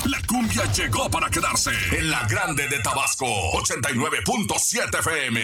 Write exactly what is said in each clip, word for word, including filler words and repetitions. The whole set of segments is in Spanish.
La cumbia llegó para quedarse en la Grande de Tabasco, ochenta y nueve punto siete F M.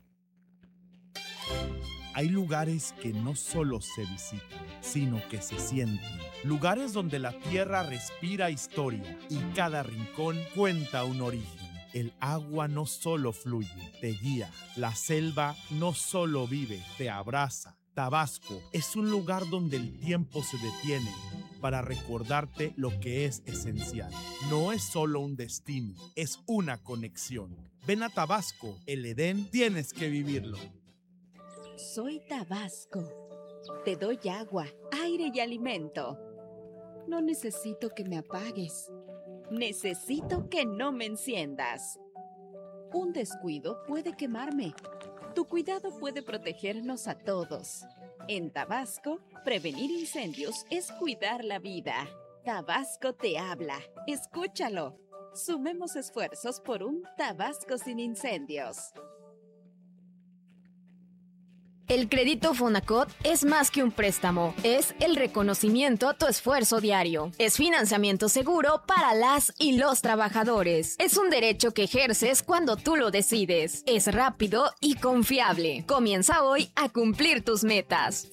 Hay lugares que no solo se visitan, sino que se sienten. Lugares donde la tierra respira historia y cada rincón cuenta un origen. El agua no solo fluye, te guía. La selva no solo vive, te abraza. Tabasco es un lugar donde el tiempo se detiene para recordarte lo que es esencial. No es solo un destino, es una conexión. Ven a Tabasco, el Edén tienes que vivirlo. Soy Tabasco. Te doy agua, aire y alimento. No necesito que me apagues. Necesito que no me enciendas. Un descuido puede quemarme. Tu cuidado puede protegernos a todos. En Tabasco, prevenir incendios es cuidar la vida. Tabasco te habla. Escúchalo. Sumemos esfuerzos por un Tabasco sin incendios. El crédito Fonacot es más que un préstamo, es el reconocimiento a tu esfuerzo diario. Es financiamiento seguro para las y los trabajadores. Es un derecho que ejerces cuando tú lo decides. Es rápido y confiable. Comienza hoy a cumplir tus metas.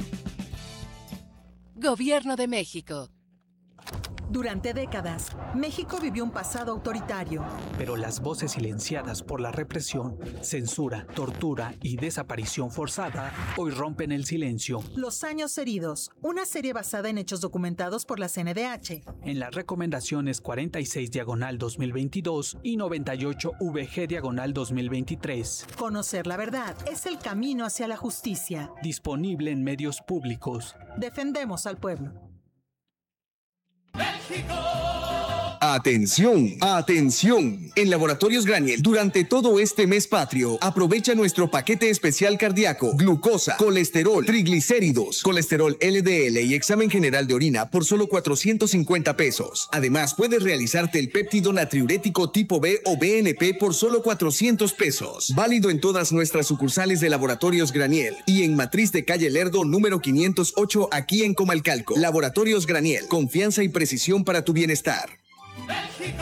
Gobierno de México. Durante décadas, México vivió un pasado autoritario. Pero las voces silenciadas por la represión, censura, tortura y desaparición forzada hoy rompen el silencio. Los años heridos, una serie basada en hechos documentados por la C N D H. En las recomendaciones cuarenta y seis diagonal dos mil veintidós y noventa y ocho V G diagonal dos mil veintitrés. Conocer la verdad es el camino hacia la justicia. Disponible en medios públicos. Defendemos al pueblo. ¡México! Atención, atención. En Laboratorios Graniel, durante todo este mes patrio, aprovecha nuestro paquete especial cardíaco, glucosa, colesterol, triglicéridos, colesterol L D L y examen general de orina por solo cuatrocientos cincuenta pesos. Además, puedes realizarte el péptido natriurético tipo B o B N P por solo cuatrocientos pesos. Válido en todas nuestras sucursales de Laboratorios Graniel y en Matriz de Calle Lerdo número quinientos ocho aquí en Comalcalco. Laboratorios Graniel, confianza y precisión para tu bienestar. ¡México!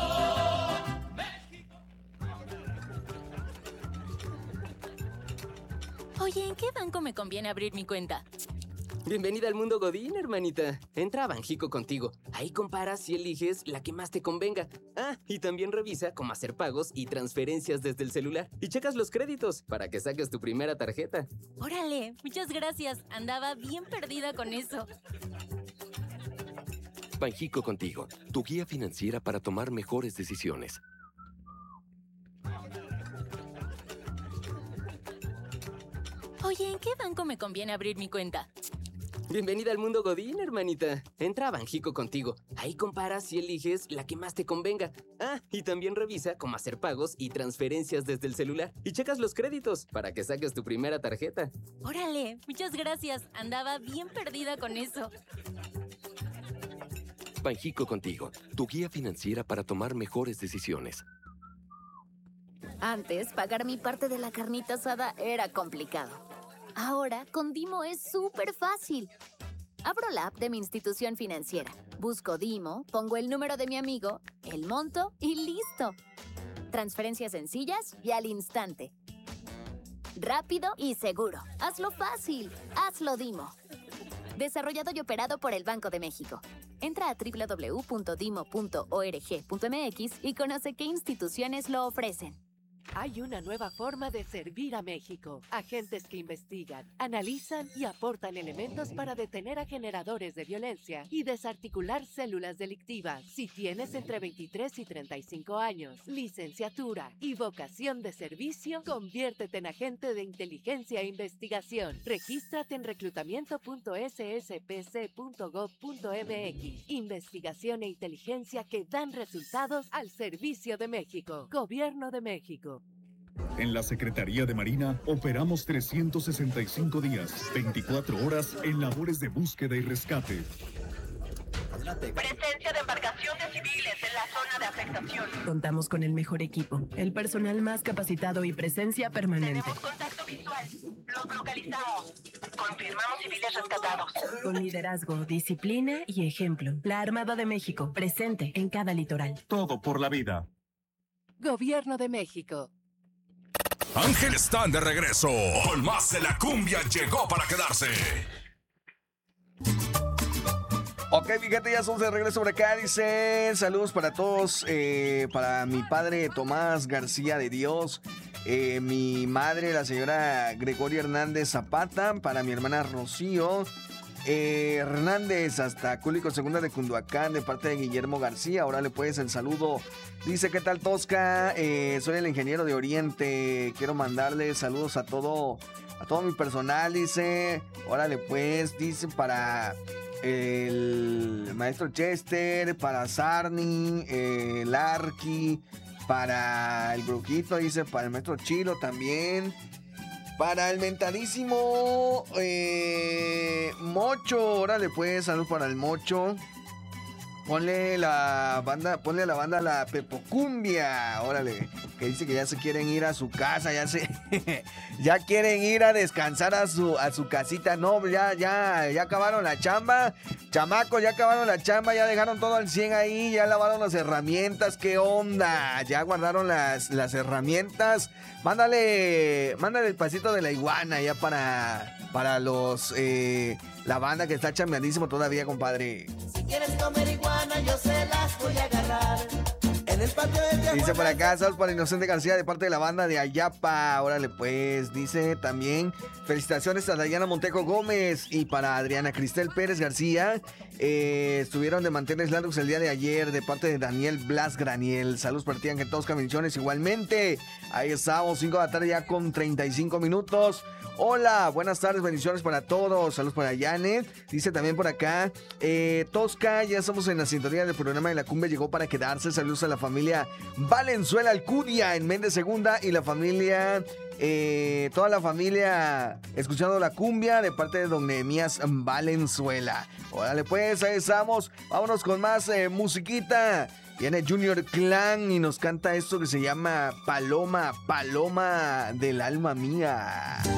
Oye, ¿en qué banco me conviene abrir mi cuenta? Bienvenida al mundo Godín, hermanita. Entra a Banjico Contigo. Ahí comparas y eliges la que más te convenga. Ah, y también revisa cómo hacer pagos y transferencias desde el celular. Y checas los créditos para que saques tu primera tarjeta. Órale, muchas gracias. Andaba bien perdida con eso. Banjico Contigo, tu guía financiera para tomar mejores decisiones. Oye, ¿en qué banco me conviene abrir mi cuenta? Bienvenida al mundo Godín, hermanita. Entra a Banjico Contigo. Ahí comparas y eliges la que más te convenga. Ah, y también revisa cómo hacer pagos y transferencias desde el celular. Y checas los créditos para que saques tu primera tarjeta. Órale, muchas gracias. Andaba bien perdida con eso. Banjico Contigo, tu guía financiera para tomar mejores decisiones. Antes, pagar mi parte de la carnita asada era complicado. Ahora, con Dimo es súper fácil. Abro la app de mi institución financiera, busco Dimo, pongo el número de mi amigo, el monto y listo. Transferencias sencillas y al instante. Rápido y seguro. Hazlo fácil. Hazlo Dimo. Desarrollado y operado por el Banco de México. Entra a doble u doble u doble u punto dimo punto org punto m x y conoce qué instituciones lo ofrecen. Hay una nueva forma de servir a México. Agentes que investigan, analizan y aportan elementos para detener a generadores de violencia y desarticular células delictivas. Si tienes entre veintitrés y treinta y cinco años, licenciatura y vocación de servicio, conviértete en agente de inteligencia e investigación. Regístrate en reclutamiento punto s s p c punto gov punto m x. Investigación e inteligencia que dan resultados al servicio de México. Gobierno de México. En la Secretaría de Marina operamos trescientos sesenta y cinco días, veinticuatro horas en labores de búsqueda y rescate. Presencia de embarcaciones civiles en la zona de afectación. Contamos con el mejor equipo, el personal más capacitado y presencia permanente. Tenemos contacto visual. Los localizamos. Confirmamos civiles rescatados. Con liderazgo, disciplina y ejemplo. La Armada de México, presente en cada litoral. Todo por la vida. Gobierno de México. Ángel están de regreso. Con más de la cumbia llegó para quedarse. Ok, fíjate, ya somos de regreso por acá. Dicen saludos para todos. Eh, para mi padre Tomás García de Dios. Eh, mi madre, la señora Gregoria Hernández Zapata. Para mi hermana Rocío eh, Hernández, hasta Cúlico Segunda de Cunduacán, de parte de Guillermo García. Órale pues el saludo. Dice, ¿qué tal, Tosca? Eh, soy el ingeniero de Oriente. Quiero mandarle saludos a todo, a todo mi personal. Dice, órale pues, dice para el maestro Chester, para Sarni, eh, Larky, para el Brujito, dice, para el maestro Chilo también. Para el mentadísimo eh, Mocho, órale pues, salud para el Mocho. Ponle la banda, ponle a la banda la Pepocumbia, órale, que dice que ya se quieren ir a su casa, ya se, ya quieren ir a descansar a su, a su casita. No, ya, ya, ya acabaron la chamba, chamacos, ya acabaron la chamba, ya dejaron todo al cien ahí, ya lavaron las herramientas, ¿qué onda? Ya guardaron las, las herramientas. Mándale, mándale el pasito de la iguana ya para, para los, eh, la banda que está chambeandísimo todavía, compadre. Si quieres comer iguana, yo se las voy a agarrar. En el patio de Dice por acá, saludos para Inocente García de parte de la banda de Ayapa. Órale pues, dice también felicitaciones a Dayana Montejo Gómez y para Adriana Cristel Pérez García. Eh, estuvieron de manteles largos el día de ayer de parte de Daniel Blas Graniel. Saludos para ti, Ángel Tosca, bendiciones igualmente. Ahí estamos, cinco de la tarde ya con treinta y cinco minutos. Hola, buenas tardes, bendiciones para todos. Saludos para Janet. Dice también por acá, eh, Tosca, ya estamos en la sintonía del programa de la cumbia, llegó para quedarse. Saludos a la familia Valenzuela Alcudia en Méndez Segunda y la familia, eh, toda la familia escuchando la cumbia de parte de don Nehemías Valenzuela. Órale pues, ahí estamos. Vámonos con más eh, musiquita. Viene Junior Clan y nos canta esto que se llama Paloma, Paloma del alma mía.